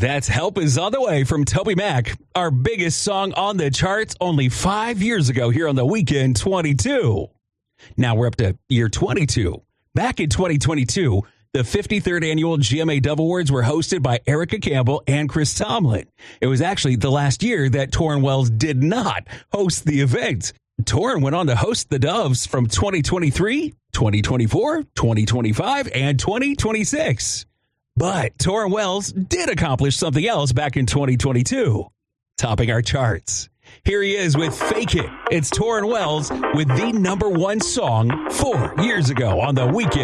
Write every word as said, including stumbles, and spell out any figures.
That's Help Is On The Way from Toby Mac, our biggest song on the charts only five years ago here on The Weekend twenty-two. Now we're up to year twenty-two. Back in twenty twenty-two, the fifty-third annual G M A Dove Awards were hosted by Erica Campbell and Chris Tomlin. It was actually the last year that Torrin Wells did not host the event. Torrin went on to host the Doves from twenty twenty-three, twenty twenty-four, twenty twenty-five, and twenty twenty-six. But Torrin Wells did accomplish something else back in twenty twenty-two, topping our charts. Here he is with Fake It. It's Torrin Wells with the number one song four years ago on The Weekend.